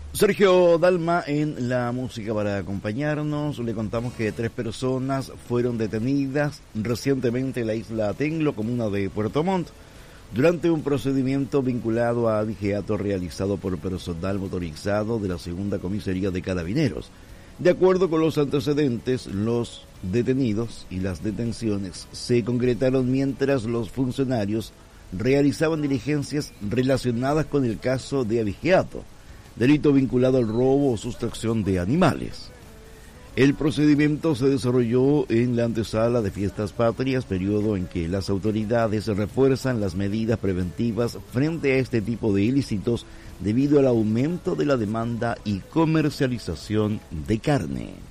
Sergio Dalma en la música para acompañarnos. Le contamos que 3 personas fueron detenidas recientemente en la isla Tenglo, comuna de Puerto Montt, durante un procedimiento vinculado a abigeato realizado por personal motorizado de la Segunda Comisaría de Carabineros. De acuerdo con los antecedentes, los detenidos y las detenciones se concretaron mientras los funcionarios realizaban diligencias relacionadas con el caso de abigeato, delito vinculado al robo o sustracción de animales. El procedimiento se desarrolló en la antesala de Fiestas Patrias, periodo en que las autoridades refuerzan las medidas preventivas frente a este tipo de ilícitos debido al aumento de la demanda y comercialización de carne.